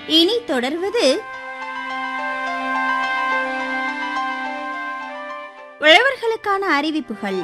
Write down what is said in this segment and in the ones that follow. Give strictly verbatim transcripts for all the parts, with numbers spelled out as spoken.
இனி தொடர்வது உழவர்களுக்கான அறிவிப்புகள்.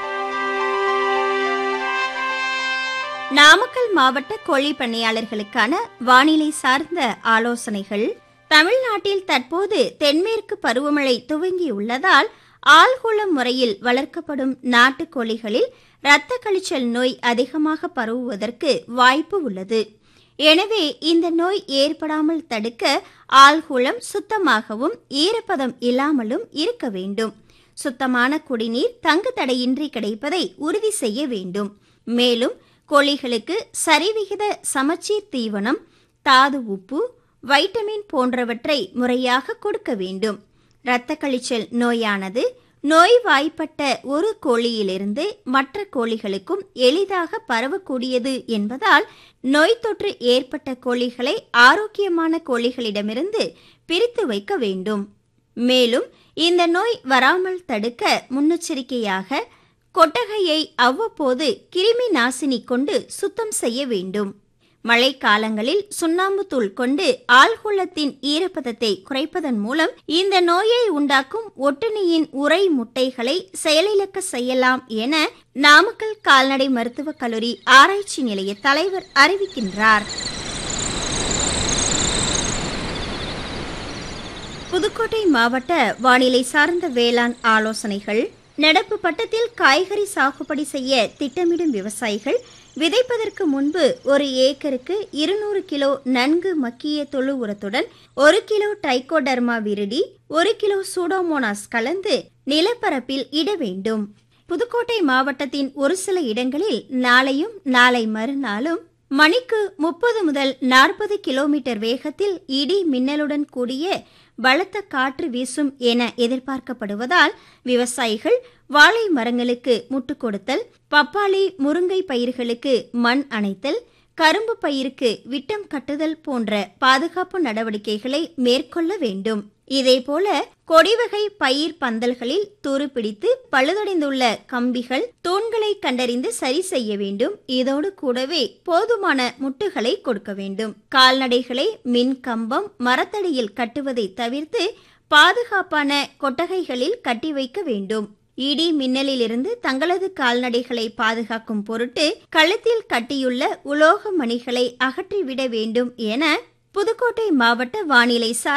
நாமக்கல் மாவட்ட கோழி பண்ணையாளர்களுக்கான வானிலை சார்ந்த ஆலோசனைகள். தமிழ்நாட்டில் தற்போது தென்மேற்கு பருவமழை துவங்கியுள்ளதால் ஆள்குளம் முறையில் வளர்க்கப்படும் நாட்டுக்கோழிகளில் இரத்த கழிச்சல் நோய் அதிகமாக பரவுவதற்கு வாய்ப்பு உள்ளது. எனவே இந்த நோய் ஏற்படாமல் தடுக்க ஆள்குளம் சுத்தமாகவும் ஈரப்பதம் இல்லாமலும் இருக்க வேண்டும். சுத்தமான குடிநீர் தங்கு தடையின்றி கிடைப்பதை உறுதி செய்ய வேண்டும். மேலும் கோழிகளுக்கு சரிவிகித சமச்சீர் தீவனம், தாது உப்பு, வைட்டமின் போன்றவற்றை முறையாக கொடுக்க வேண்டும். இரத்த கழிச்சல் நோயானது நோய்வாய்ப்பட்ட ஒரு கோழியிலிருந்து மற்ற கோழிகளுக்கும் எளிதாக பரவக்கூடியது என்பதால் நோய் தொற்று ஏற்பட்ட கோழிகளை ஆரோக்கியமான கோழிகளிடமிருந்து பிரித்து வைக்க வேண்டும். மேலும் இந்த நோய் வராமல் தடுக்க முன்னெச்சரிக்கையாக கொட்டகையை அவ்வப்போது கிருமி நாசினி கொண்டு சுத்தம் செய்ய வேண்டும். மழைக்காலங்களில் சுண்ணாம்பு தூள் கொண்டு ஆள்குளத்தின் ஈரப்பதத்தை குறைப்பதன் மூலம் இந்த நோயை உண்டாக்கும் ஒட்டுண்ணியின் உறை முட்டைகளை செயலிழக்க செய்யலாம் என நாமக்கல் கால்நடை மருத்துவக் கல்லூரி ஆராய்ச்சி நிலைய தலைவர் அறிவிக்கின்றார். புதுக்கோட்டை மாவட்ட வானிலை சார்ந்த வேளாண் ஆலோசனைகள். நடப்பு பட்டத்தில் காய்கறி சாகுபடி செய்ய திட்டமிடும் விவசாயிகள் விதைப்பதற்கு முன்பு ஒரு ஏக்கருக்கு இருநூறு கிலோ நன்கு மக்கிய தொழு உரத்துடன் ஒரு கிலோ ட்ரைகோடர்மா விரிடி, ஒரு கிலோ சூடோமோனாஸ் கலந்து நிலப்பரப்பில் இட வேண்டும். புதுக்கோட்டை மாவட்டத்தின் ஒரு சில இடங்களில் நாளையும் நாளை மறுநாளும் மணிக்கு முப்பது முதல் நாற்பது கிலோமீட்டர் வேகத்தில் இடி மின்னலுடன் கூடிய பலத்த காற்று வீசும் என எதிர்பார்க்கப்படுவதால் விவசாயிகள் வாழை மரங்களுக்கு முட்டு கொடுத்தல், பப்பாளி முருங்கை பயிர்களுக்கு மண் அணைத்தல், கரும்பு பயிருக்கு விட்டம் கட்டுதல் போன்ற பாதுகாப்பு நடவடிக்கைகளை மேற்கொள்ள வேண்டும். இதேபோல கொடிவகை பயிர் பந்தல்களில் துருப்பிடித்து பழுதடைந்துள்ள கம்பிகள், தூண்களை கண்டறிந்து சரி செய்ய வேண்டும். இதோடு கூடவே போதுமான முட்டுகளை கொடுக்க வேண்டும். கால்நடைகளை மின் கம்பம், மரத்தடியில் கட்டுவதை தவிர்த்து பாதுகாப்பான கொட்டகைகளில் கட்டி வைக்க வேண்டும். இடி மின்னலிலிருந்து தங்களது கால்நடைகளை பாதுகாக்கும் பொருட்டு கழுத்தில் கட்டியுள்ள உலோக மணிகளை அகற்றிவிட வேண்டும் என புதுக்கோட்டை மாவட்ட வானிலை சார்